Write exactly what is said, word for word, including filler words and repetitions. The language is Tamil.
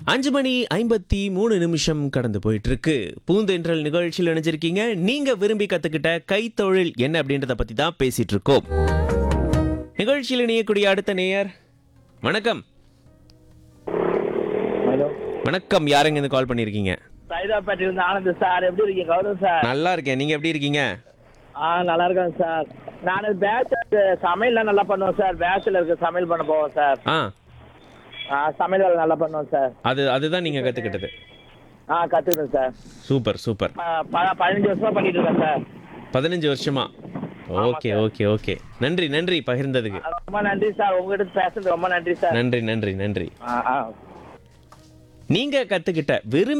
அஞ்சு மணி ஐம்பத்தி மூணு நிமிஷம் கடந்து போயிட்டு இருக்கு. பூந்தென்றல் நிகழ்ச்சியில் இணைஞ்சிருக்கீங்க. நீங்க விரும்பி கத்துக்கிட்ட கைத்தொழில் என்ன அப்படின்றத பத்தி தான் பேசிட்டு இருக்கோம். நிகழ்ச்சியில் இணையக்கூடிய அடுத்த நேயர், வணக்கம். ஹலோ, வணக்கம், யாருங்க இருந்து கால் பண்ணிருக்கீங்க? சைதாப்பேட்டையில இருந்து ஆனந்த் சார். எப்படி இருக்கீங்க? கௌரவ் சார். நல்லா இருக்கேன், நீங்க எப்படி இருக்கீங்க? ஆ, நல்லா இருக்கேன் சார். நான் பேச்சுலர் சமையல்லாம் நல்லா பண்ணுவேன் சார். பேச்சுலருக்கு சமையல் பண்ண போவேன் சார். ஆ, ஆ, சமையல் வேலை நல்லா பண்ணுவேன் சார். அது அதுதான் நீங்க கத்துக்கிட்டது. ஆ, கத்துக்கிறேன் சார். Super super. ப- ப- பதினஞ்சு வருஷமா பண்ணிட்டு இருக்கேன் சார். பதினஞ்சு வருஷமா? Okay okay okay. நன்றி நன்றி பகிர்ந்ததுக்கு. ரொம்ப நன்றி சார். உங்ககிட்ட பேசுறது ரொம்ப நன்றி சார். நன்றி நன்றி நன்றி. ஆ, ஆ. நீங்க கத்துக்கிட்ட விரும்பி